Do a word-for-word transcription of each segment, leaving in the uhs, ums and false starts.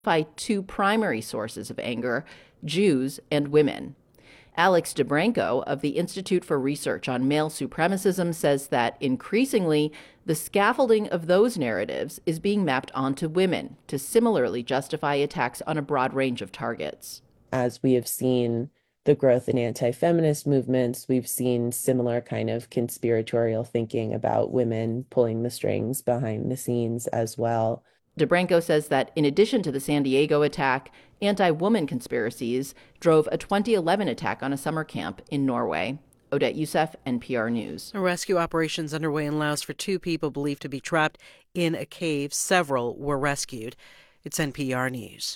two primary sources of anger: Jews and women. Alex DeBranco of the Institute for Research on Male Supremacism says that increasingly, the scaffolding of those narratives is being mapped onto women to similarly justify attacks on a broad range of targets. As we have seen the growth in anti-feminist movements, we've seen similar kind of conspiratorial thinking about women pulling the strings behind the scenes as well. DeBranco says that in addition to the San Diego attack, anti-woman conspiracies drove a twenty eleven attack on a summer camp in Norway. Odette Youssef, N P R News. A rescue operations underway in Laos for two people believed to be trapped in a cave. Several were rescued. It's N P R News.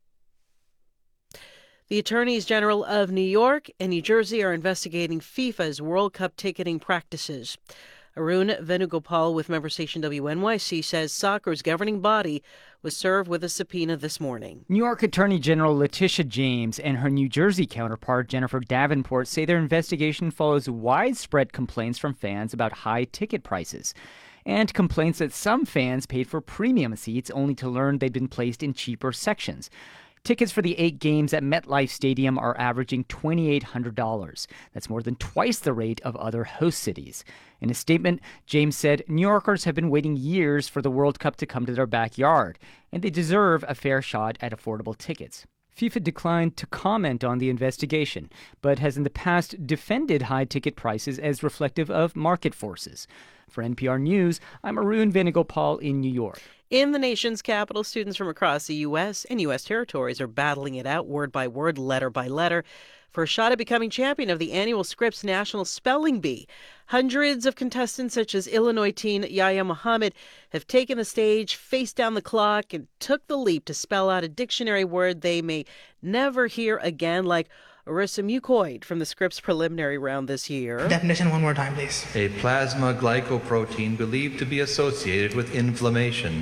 The Attorneys General of New York and New Jersey are investigating FIFA's World Cup ticketing practices. Arun Venugopal with member station W N Y C says soccer's governing body was served with a subpoena this morning. New York Attorney General Letitia James and her New Jersey counterpart Jennifer Davenport say their investigation follows widespread complaints from fans about high ticket prices and complaints that some fans paid for premium seats only to learn they'd been placed in cheaper sections. Tickets for the eight games at MetLife Stadium are averaging two thousand eight hundred dollars. That's more than twice the rate of other host cities. In a statement, James said New Yorkers have been waiting years for the World Cup to come to their backyard, and they deserve a fair shot at affordable tickets. FIFA declined to comment on the investigation, but has in the past defended high ticket prices as reflective of market forces. For N P R News, I'm Arun Venugopal in New York. In the nation's capital, students from across the U S and U S territories are battling it out word by word, letter by letter, for a shot at becoming champion of the annual Scripps National Spelling Bee. Hundreds of contestants, such as Illinois teen Yahya Muhammad, have taken the stage, faced down the clock, and took the leap to spell out a dictionary word they may never hear again, like erythromucoid from the Scripps preliminary round this year. Definition one more time, please. A plasma glycoprotein believed to be associated with inflammation.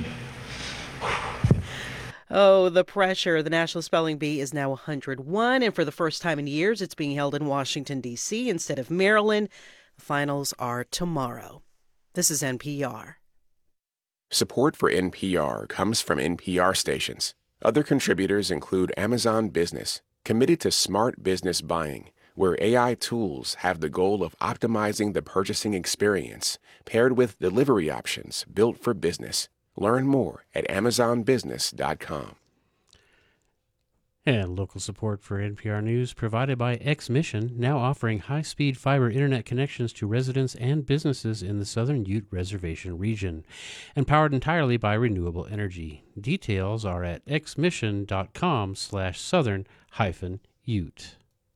Oh, the pressure. The National Spelling Bee is now one hundred one, and for the first time in years, it's being held in Washington, D C instead of Maryland. The finals are tomorrow. This is N P R. Support for N P R comes from N P R stations. Other contributors include Amazon Business, committed to smart business buying, where A I tools have the goal of optimizing the purchasing experience, paired with delivery options built for business. Learn more at amazon business dot com. And local support for N P R News provided by X-Mission, now offering high-speed fiber internet connections to residents and businesses in the Southern Ute Reservation region, and powered entirely by renewable energy. Details are at xmission.com slash southern hyphen ute.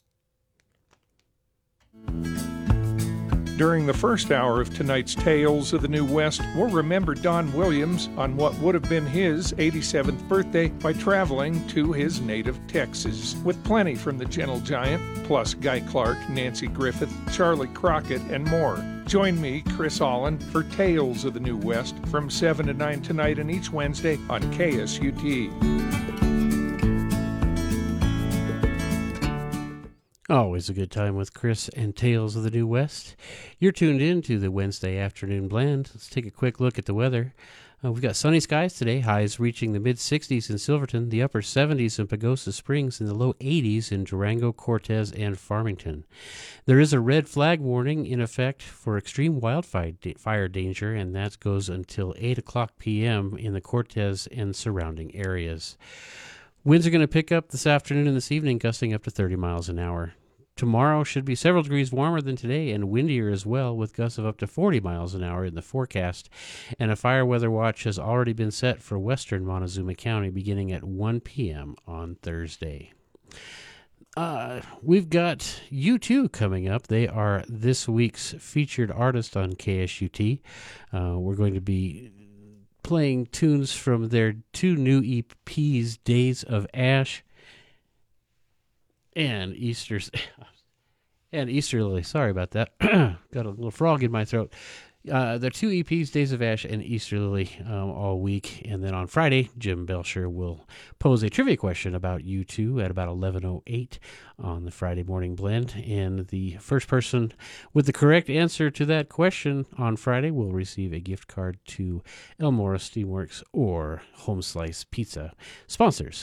During the first hour of tonight's Tales of the New West, we'll remember Don Williams on what would have been his eighty-seventh birthday by traveling to his native Texas. With plenty from the Gentle Giant, plus Guy Clark, Nancy Griffith, Charlie Crockett, and more. Join me, Chris Holland, for Tales of the New West from seven to nine tonight and each Wednesday on K S U T. Always a good time with Chris and Tales of the New West. You're tuned in to the Wednesday afternoon blend. Let's take a quick look at the weather. Uh, we've got sunny skies today, highs reaching the mid-sixties in Silverton, the upper seventies in Pagosa Springs, and the low eighties in Durango, Cortez, and Farmington. There is a red flag warning in effect for extreme wildfire danger, and that goes until eight o'clock p.m. in the Cortez and surrounding areas. Winds are going to pick up this afternoon and this evening, gusting up to thirty miles an hour. Tomorrow should be several degrees warmer than today and windier as well, with gusts of up to forty miles an hour in the forecast. And a fire weather watch has already been set for western Montezuma County beginning at one p.m. on Thursday. Uh, we've got U two coming up. They are this week's featured artist on K S U T. Uh, we're going to be playing tunes from their two new E Ps, Days of Ash and Easter and Easter Lily. Sorry about that. Got a little frog in my throat. Uh, the two E Ps, Days of Ash and Easter Lily, um, all week. And then on Friday, Jim Belcher will pose a trivia question about U two at about eleven oh eight on the Friday Morning Blend. And the first person with the correct answer to that question on Friday will receive a gift card to Elmora Steamworks or Home Slice Pizza, sponsors